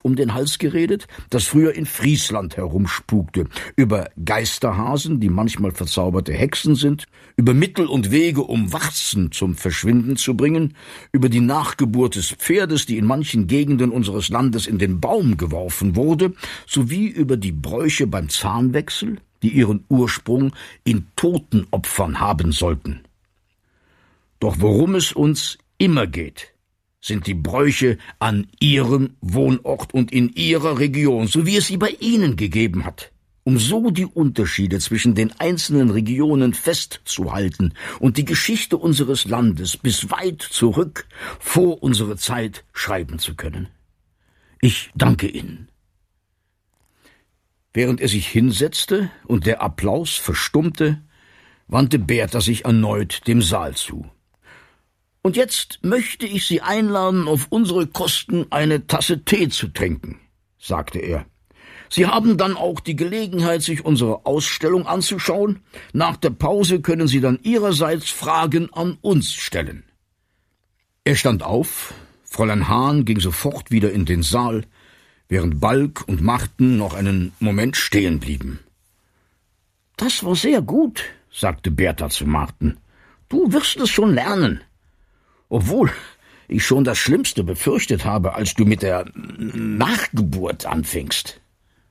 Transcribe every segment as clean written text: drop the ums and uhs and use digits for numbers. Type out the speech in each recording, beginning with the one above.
um den Hals geredet, das früher in Friesland herumspukte, über Geisterhasen, die manchmal verzauberte Hexen sind, über Mittel und Wege, um Warzen zum Verschwinden zu bringen, über die Nachgeburt des Pferdes, die in manchen Gegenden unseres Landes in den Baum geworfen wurde, sowie über die Bräuche beim Zahnwechsel, die ihren Ursprung in Totenopfern haben sollten. Doch worum es uns immer geht, sind die Bräuche an Ihrem Wohnort und in Ihrer Region, so wie es sie bei Ihnen gegeben hat, um so die Unterschiede zwischen den einzelnen Regionen festzuhalten und die Geschichte unseres Landes bis weit zurück vor unsere Zeit schreiben zu können. Ich danke Ihnen. Während er sich hinsetzte und der Applaus verstummte, wandte Bertha sich erneut dem Saal zu. »Und jetzt möchte ich Sie einladen, auf unsere Kosten eine Tasse Tee zu trinken«, sagte er. »Sie haben dann auch die Gelegenheit, sich unsere Ausstellung anzuschauen. Nach der Pause können Sie dann Ihrerseits Fragen an uns stellen.« Er stand auf, Fräulein Hahn ging sofort wieder in den Saal, während Balk und Marten noch einen Moment stehen blieben. »Das war sehr gut«, sagte Bertha zu Marten. »Du wirst es schon lernen. Obwohl ich schon das Schlimmste befürchtet habe, als du mit der Nachgeburt anfingst.«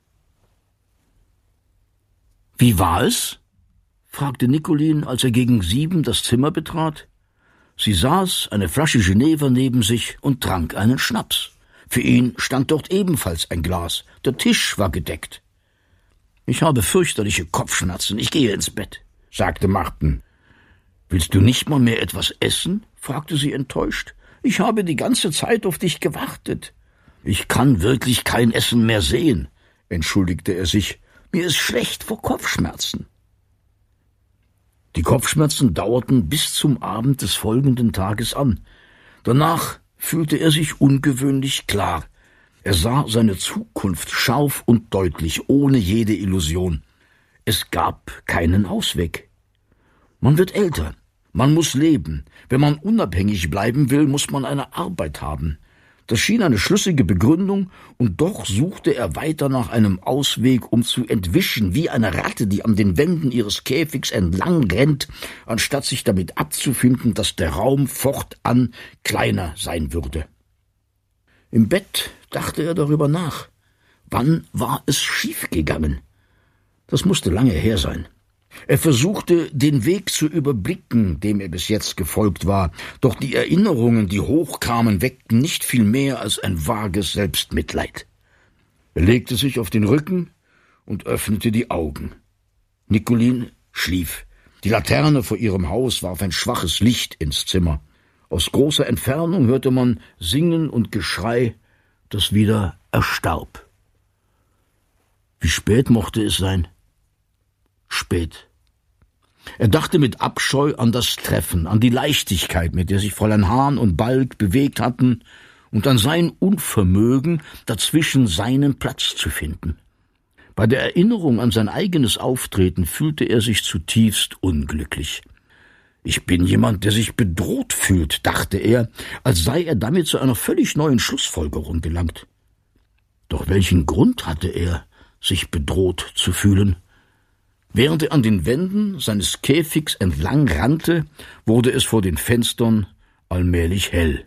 »Wie war es?« fragte Nicolin, als er gegen 7 das Zimmer betrat. Sie saß, eine Flasche Genever neben sich und trank einen Schnaps. Für ihn stand dort ebenfalls ein Glas. Der Tisch war gedeckt. »Ich habe fürchterliche Kopfschmerzen. Ich gehe ins Bett«, sagte Marten. »Willst du nicht mal mehr etwas essen?« fragte sie enttäuscht. »Ich habe die ganze Zeit auf dich gewartet.« »Ich kann wirklich kein Essen mehr sehen«, entschuldigte er sich. »Mir ist schlecht vor Kopfschmerzen.« Die Kopfschmerzen dauerten bis zum Abend des folgenden Tages an. Danach fühlte er sich ungewöhnlich klar. Er sah seine Zukunft scharf und deutlich, ohne jede Illusion. Es gab keinen Ausweg. Man wird älter, man muss leben. Wenn man unabhängig bleiben will, muss man eine Arbeit haben. Das schien eine schlüssige Begründung, und doch suchte er weiter nach einem Ausweg, um zu entwischen, wie eine Ratte, die an den Wänden ihres Käfigs entlang rennt, anstatt sich damit abzufinden, dass der Raum fortan kleiner sein würde. Im Bett dachte er darüber nach. Wann war es schiefgegangen? Das musste lange her sein. Er versuchte, den Weg zu überblicken, dem er bis jetzt gefolgt war, doch die Erinnerungen, die hochkamen, weckten nicht viel mehr als ein vages Selbstmitleid. Er legte sich auf den Rücken und öffnete die Augen. Nicolin schlief. Die Laterne vor ihrem Haus warf ein schwaches Licht ins Zimmer. Aus großer Entfernung hörte man Singen und Geschrei, das wieder erstarb. Wie spät mochte es sein? Spät. Er dachte mit Abscheu an das Treffen, an die Leichtigkeit, mit der sich Fräulein Hahn und Balk bewegt hatten, und an sein Unvermögen, dazwischen seinen Platz zu finden. Bei der Erinnerung an sein eigenes Auftreten fühlte er sich zutiefst unglücklich. »Ich bin jemand, der sich bedroht fühlt«, dachte er, als sei er damit zu einer völlig neuen Schlussfolgerung gelangt. Doch welchen Grund hatte er, sich bedroht zu fühlen? Während er an den Wänden seines Käfigs entlang rannte, wurde es vor den Fenstern allmählich hell.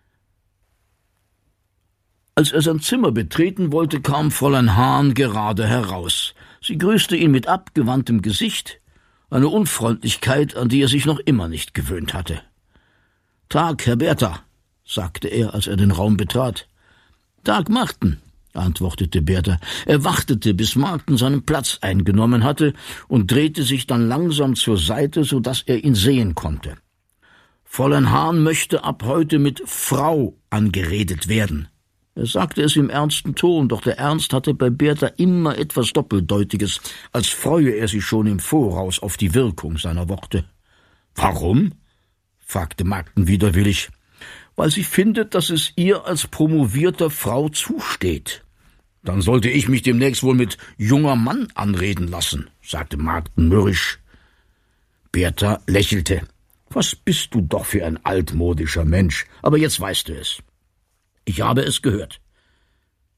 Als er sein Zimmer betreten wollte, kam Fräulein Hahn gerade heraus. Sie grüßte ihn mit abgewandtem Gesicht, eine Unfreundlichkeit, an die er sich noch immer nicht gewöhnt hatte. »Tag, Herr Bertha«, sagte er, als er den Raum betrat. »Tag, Marten«, antwortete Bertha. Er wartete, bis Marten seinen Platz eingenommen hatte, und drehte sich dann langsam zur Seite, so dass er ihn sehen konnte. »Fräulein Hahn möchte ab heute mit Frau angeredet werden.« Er sagte es im ernsten Ton, doch der Ernst hatte bei Bertha immer etwas Doppeldeutiges, als freue er sich schon im Voraus auf die Wirkung seiner Worte. »Warum?« fragte Marten widerwillig. »Weil sie findet, dass es ihr als promovierter Frau zusteht.« »Dann sollte ich mich demnächst wohl mit junger Mann anreden lassen«, sagte Marten mürrisch. Bertha lächelte. »Was bist du doch für ein altmodischer Mensch, aber jetzt weißt du es. Ich habe es gehört.